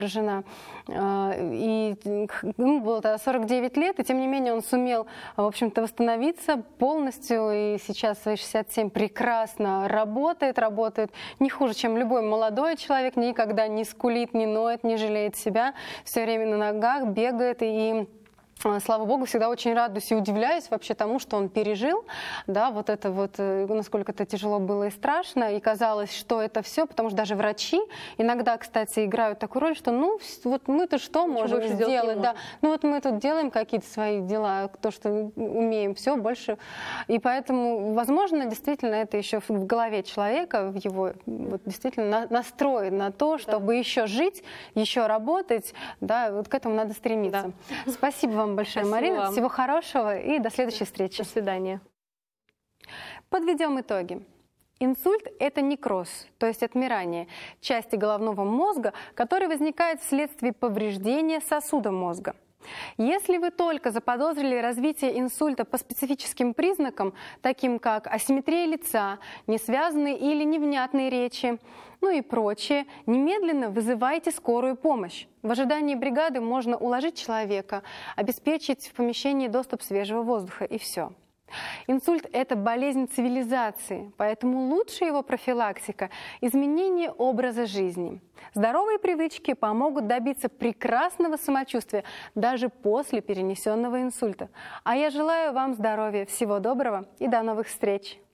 жена. И ему было тогда 49 лет, и тем не менее он сумел, в общем-то, восстановиться полностью, и сейчас в свои 67 прекрасно работает не хуже, чем любой молодой человек, никогда не скулит, не ноет, не жалеет себя, все время на ногах, бегает, и слава Богу, всегда очень радуюсь и удивляюсь вообще тому, что он пережил, да, вот это вот, насколько это тяжело было и страшно, и казалось, что это все, потому что даже врачи иногда, кстати, играют такую роль, что ну вот мы-то что можем сделать, да, ну вот мы тут делаем какие-то свои дела, то, что умеем, все больше, и поэтому, возможно, действительно это еще в голове человека, в его вот, действительно настроен на то, чтобы еще жить, еще работать, да, вот к этому надо стремиться. Да. Спасибо вам большое, Марина. Всего хорошего и до следующей встречи. До свидания. Подведем итоги. Инсульт – это некроз, то есть отмирание части головного мозга, который возникает вследствие повреждения сосуда мозга. Если вы только заподозрили развитие инсульта по специфическим признакам, таким как асимметрия лица, несвязанные или невнятные речи, ну и прочее, немедленно вызывайте скорую помощь. В ожидании бригады можно уложить человека, обеспечить в помещении доступ свежего воздуха и все. Инсульт – это болезнь цивилизации, поэтому лучшая его профилактика – изменение образа жизни. Здоровые привычки помогут добиться прекрасного самочувствия даже после перенесенного инсульта. А я желаю вам здоровья, всего доброго и до новых встреч!